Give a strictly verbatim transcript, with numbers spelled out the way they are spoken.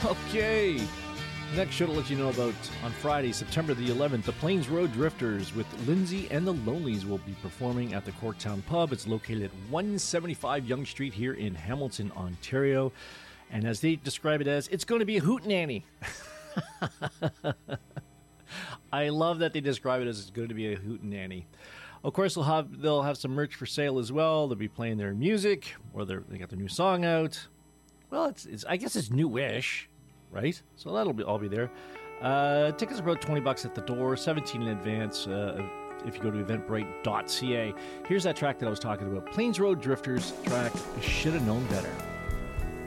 Okay. Next show to let you know about on Friday, September the eleventh, the Plains Road Drifters with Lindsay and the Lonelies will be performing at the Corktown Pub. It's located at one seventy-five Yonge Street here in Hamilton, Ontario. And as they describe it as, it's going to be a hootenanny. I love that they describe it as it's going to be a hootenanny. Of course, they'll have they'll have some merch for sale as well. They'll be playing their music, or they got their new song out. Well, it's, it's I guess it's newish, right? So that'll be all be there. Uh, tickets are about twenty bucks at the door, seventeen in advance. Uh, if you go to eventbrite dot c a. Here's that track that I was talking about. Plains Road Drifters track, Should Have Known Better.